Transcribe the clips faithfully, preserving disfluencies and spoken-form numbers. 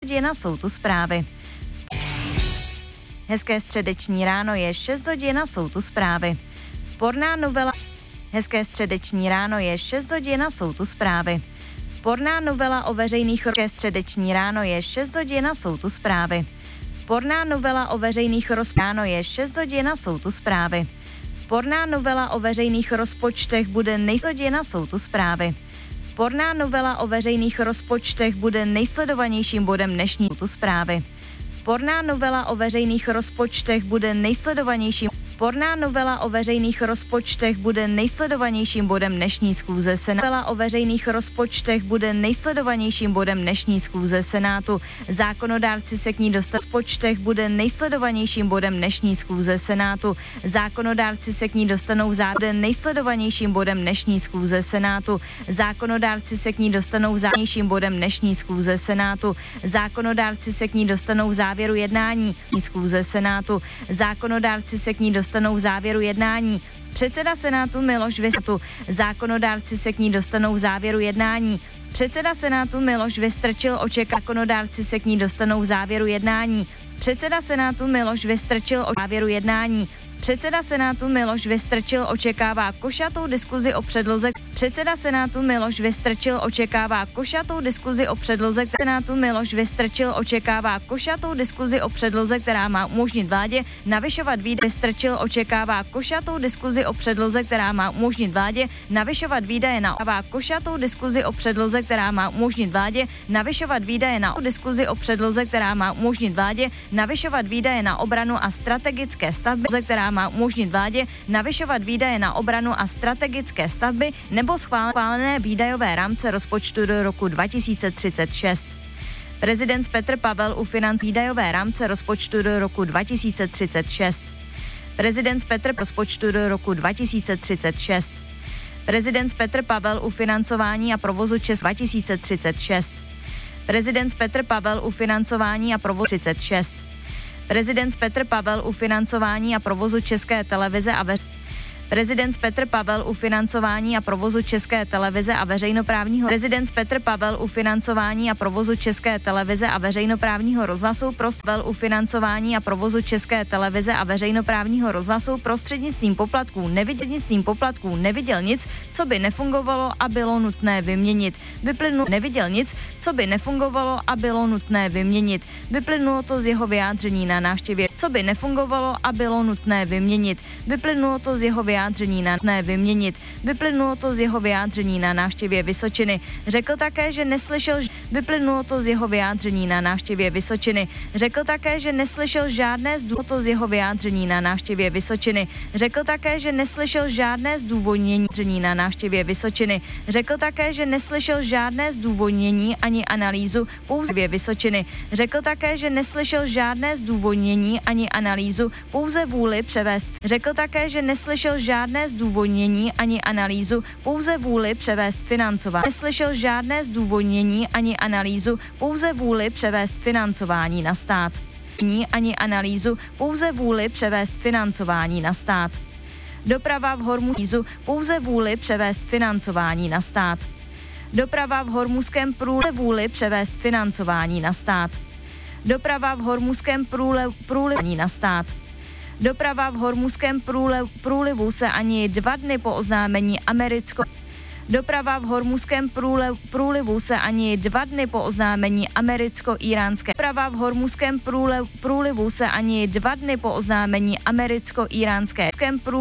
hodin a jsou tu zprávy. Hezké středeční ráno je šest hodin a jsou tu zprávy. Sporná novela. Hezké středeční ráno je šest hodin a jsou tu zprávy. Sporná novela o veřejných Hezké středeční ráno je šest hodin a jsou tu zprávy. Sporná novela o veřejných rozpočtech je šest hodin a jsou tu zprávy. Sporná novela o veřejných rozpočtech bude nejhodin a jsou tu zprávy. Sporná novela o veřejných rozpočtech bude nejsledovanějším bodem dnešní tu zprávy. Sporná novela o veřejných rozpočtech bude nejsledovanějším. Sporná novela o veřejných rozpočtech bude nejsledovanějším bodem dnešní schůze Senátu. Novela o veřejných rozpočtech bude nejsledovanějším bodem dnešní schůze Senátu. Zákonodárci se k ní dostat rozpočtech bude nejsledovanějším bodem dnešní schůze Senátu. Zákonodárci se k ní dostanou zároveň nejsledovanějším bodem dnešní schůze Senátu. Zákonodárci se k ní dostanou zároveň bodem dnešní schůze Senátu. Zákonodárci se k ní dostanou závěru jednání schůze Senátu. Zákonodárci se k ní dostanou závěru jednání. Předseda Senátu Miloš Vystrčil. Zákonodárci se k ní dostanou závěru jednání. Předseda Senátu Miloš Vystrčil očekává. Zákonodárci se k ní dostanou závěru jednání. Předseda Senátu Miloš Vystrčil o závěru jednání. Předseda Senátu Miloš Vystrčil očekává košatou diskuzi o předloze. Předseda Senátu Miloš Vystrčil očekává košatou diskuzi o předloze. Senátu Miloš Vystrčil očekává košatou diskuzi o předloze, která má umožnit vládě navyšovat výdaje. Vystrčil očekává košatou diskuzi o předloze, která má umožnit vládě navyšovat výdaje na košatou diskuzi o předloze, která má umožnit vládě navyšovat výdaje na diskuzi o předloze, která má umožnit vládě navyšovat výdaje na obranu a strategické stavby, která má umožnit vládě navyšovat výdaje na obranu a strategické stavby nebo schválené výdajové rámce rozpočtu do roku dva tisíce třicet šest. Prezident Petr Pavel ufinancuje výdajové rámce rozpočtu do roku dva tisíce třicet šest. Prezident Petr rozpočtu do roku dva tisíce třicet šest. Prezident Petr Pavel ufinancování a provozu České dva tisíce třicet šest. Prezident Petr Pavel ufinancování a provozu třicet šest. Prezident Petr Pavel ufinancování a provozu České televize a ve... Prezident Petr Pavel ufinancování a provozu České televize a veřejnoprávního Prezident Petr Pavel ufinancování a provozu České televize a veřejnoprávního rozhlasu Pavel ufinancování a provozu České televize a veřejnoprávního rozhlasu prostřednictvím poplatků neviděl poplatků neviděl nic, co by nefungovalo a bylo nutné vyměnit. Vyplynulo neviděl nic, co by nefungovalo a bylo nutné vyměnit. Vyplynulo to z jeho vyjádření na návštěvě, co by nefungovalo a bylo nutné vyměnit. Vyplynulo to z jeho vyjádření vyjádření na nutné vyměnit. Vyplynulo to z jeho vyjádření na návštěvě Vysočiny. Řekl také, že neslyšel, vyplynulo to z jeho vyjádření na návštěvě Vysočiny. Řekl také, že neslyšel žádné zdůvodnění z jeho vyjádření na návštěvě Vysočiny. Řekl také, že neslyšel žádné zdůvodnění na návštěvě Vysočiny. Řekl také, že neslyšel žádné zdůvodnění ani analýzu pouze Vysočiny. Řekl také, že neslyšel žádné zdůvodnění ani analýzu, pouze vůli převést. Řekl také, že neslyšel žádné zdůvodnění ani analýzu, pouze vůli převést financování. Neslyšel žádné zdůvodnění ani analýzu, pouze vůli převést financování na stát. Ani analýzu, pouze vůli převést financování na stát. Doprava v Hormuzsku, pouze vůli převést financování na stát. Doprava v Hormuzském průlivu, vůli převést financování na stát. Doprava v Hormuzském průlivu na stát. Doprava v Hormuzském průlivu se ani dva dny po oznámení americko Doprava v Hormuzském průlivu se ani dva dny po oznámení americko-iránské Doprava v Hormuzském průlivu se ani dva dny po oznámení americko-iránské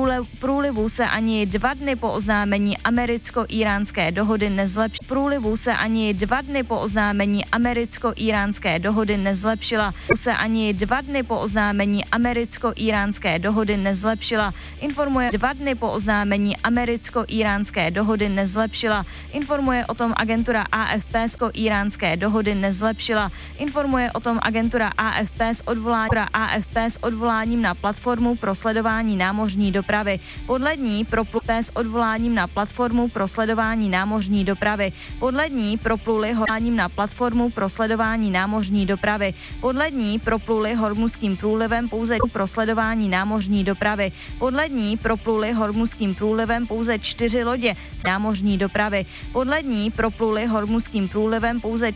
průlivu se ani dva dny po oznámení americko-iránské dohody nezlepšila. Průlivu se ani dva dny po oznámení americko-iránské dohody nezlepšila. Se ani dva dny po oznámení americko-iránské dohody nezlepšila. Informuje dva dny po oznámení americko-iránské dohody nezlepšila. Zlepšila. Informuje o tom agentura A F P iránské dohody nezlepšila. Informuje o tom agentura A F P s odvoláním, A F P s odvoláním na platformu pro sledování námořní dopravy. Podle ní propluli s odvoláním na platformu pro sledování námořní dopravy. Podle ní propluli hodláním na platformu pro sledování námořní dopravy. Podle ní propluli Hormuzským průlivem pouze pro sledování námořní dopravy. Podle ní propluli Hormuzským průlivem pouze čtyři lodě z námořní dopravy. Podle ní propluli Hormuzským průlivem pouze